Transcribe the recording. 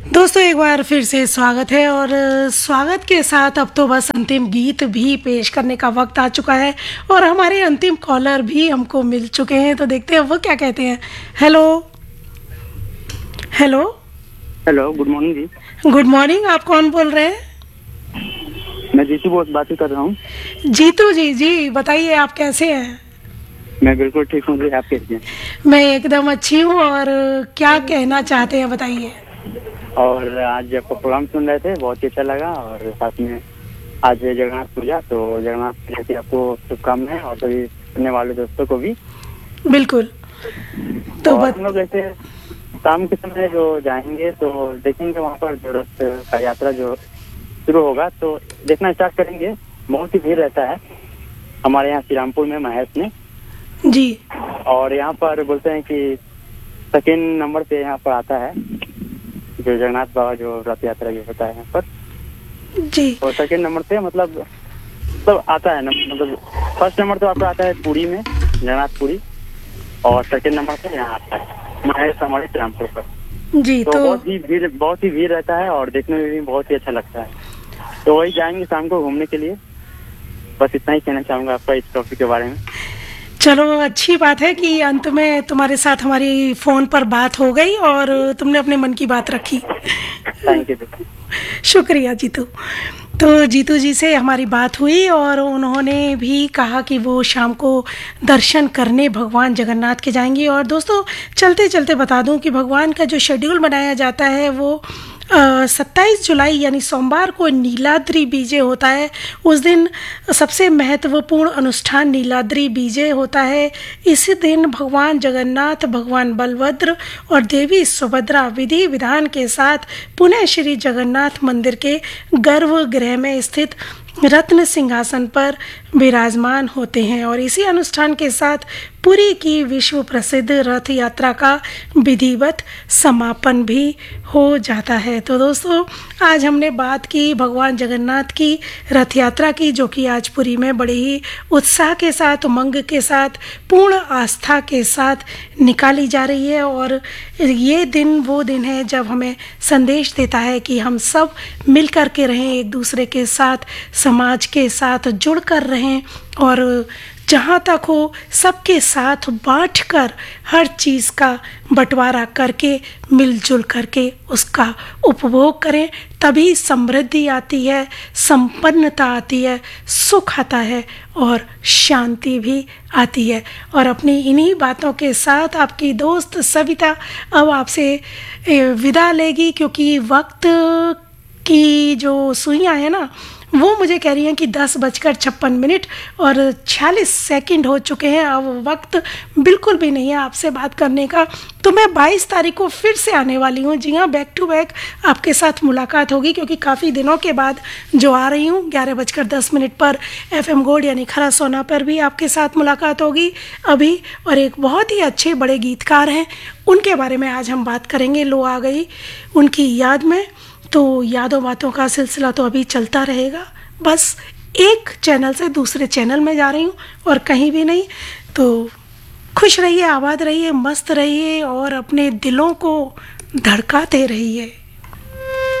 दोस्तों एक बार फिर से स्वागत है और स्वागत के साथ अब तो बस अंतिम गीत भी पेश करने का वक्त आ चुका है और हमारे अंतिम कॉलर भी हमको मिल चुके हैं। तो देखते हैं वो क्या कहते हैं। Hello hello hello, good morning जी। Good morning. आप कौन बोल रहे हैं? मैं जीतू बोस बात कर रहा हूँ। जीतू जी, जी बताइए आप कैसे हैं? मैं बिल्कुल ठीक हूँ जी, आप कैसे हैं? मैं एकदम अच्छी हूँ। और क्या कहना चाहते हैं बताइए। और आज आपका प्रोग्राम सुन रहे थे, बहुत ही अच्छा लगा। और साथ में आज जगन्नाथ पूजा, तो जगन्नाथ पूजा की आपको शुभकामनाएं और सभी सुनने वाले दोस्तों को भी। बिल्कुल। तो हम लोग ऐसे शाम के समय जो जाएंगे तो देखेंगे वहाँ पर जो रथ का यात्रा जो शुरू होगा तो देखना स्टार्ट करेंगे। बहुत ही भीड़ रहता है हमारे यहाँ श्रीरामपुर में महेश में जी। और यहाँ पर बोलते हैं कि सेकेंड नंबर पे यहाँ पर आता है जो जगन्नाथ बाबा जो रथ यात्रा जो होता है यहाँ पर जी। और सेकेंड नंबर पे मतलब आता है मतलब फर्स्ट नंबर तो आपका आता है पुरी में, जगन्नाथ पुरी, और सेकेंड नंबर पे यहाँ आता है महेश हमारे श्रीरामपुर पर जी। तो बहुत ही भीड़ रहता है और देखने में भी बहुत ही अच्छा लगता है। तो वही जाएंगे शाम को घूमने के लिए। बस इतना ही कहना चाहूंगा आपका इस टॉपिक के बारे में। चलो, अच्छी बात है कि अंत में तुम्हारे साथ हमारी फोन पर बात हो गई और तुमने अपने मन की बात रखी। Thank you. शुक्रिया जीतू। तो जीतू जी से हमारी बात हुई और उन्होंने भी कहा कि वो शाम को दर्शन करने भगवान जगन्नाथ के जाएंगी। और दोस्तों चलते चलते बता दूं कि भगवान का जो शेड्यूल बनाया जाता है वो 27 जुलाई यानी सोमवार को नीलाद्रि बीजे होता है। उस दिन सबसे महत्वपूर्ण अनुष्ठान नीलाद्रि बीजे होता है। इसी दिन भगवान जगन्नाथ, भगवान बलभद्र और देवी सुभद्रा विधि विधान के साथ पुणे श्री जगन्नाथ मंदिर के गर्भगृह में स्थित रत्न सिंहासन पर विराजमान होते हैं। और इसी अनुष्ठान के साथ पुरी की विश्व प्रसिद्ध रथ यात्रा का विधिवत समापन भी हो जाता है। तो दोस्तों आज हमने बात की भगवान जगन्नाथ की रथ यात्रा की, जो कि आज पुरी में बड़े ही उत्साह के साथ, उमंग के साथ, पूर्ण आस्था के साथ निकाली जा रही है। और ये दिन वो दिन है जब हमें संदेश देता है कि हम सब मिल कर के रहें, एक दूसरे के साथ, समाज के साथ जुड़ कर रहें और जहाँ तक हो सबके साथ बांटकर हर चीज़ का बंटवारा करके मिलजुल करके उसका उपभोग करें। तभी समृद्धि आती है, संपन्नता आती है, सुख आता है और शांति भी आती है। और अपनी इन्हीं बातों के साथ आपकी दोस्त सविता अब आपसे विदा लेगी, क्योंकि वक्त की जो सुइयाँ है ना वो मुझे कह रही हैं कि 10:56 और 46 हो चुके हैं। अब वक्त बिल्कुल भी नहीं है आपसे बात करने का। तो मैं 22 तारीख को फिर से आने वाली हूँ। जी हाँ, बैक टू बैक आपके साथ मुलाकात होगी, क्योंकि काफ़ी दिनों के बाद जो आ रही हूँ 11:10 पर FM गोल्ड यानी खरा सोना पर भी आपके साथ मुलाकात होगी अभी। और एक बहुत ही अच्छे बड़े गीतकार हैं, उनके बारे में आज हम बात करेंगे। लो आ गई उनकी याद में। तो यादों बातों का सिलसिला तो अभी चलता रहेगा। बस एक चैनल से दूसरे चैनल में जा रही हूँ और कहीं भी नहीं। तो खुश रहिए, आबाद रहिए, मस्त रहिए और अपने दिलों को धड़काते रहिए।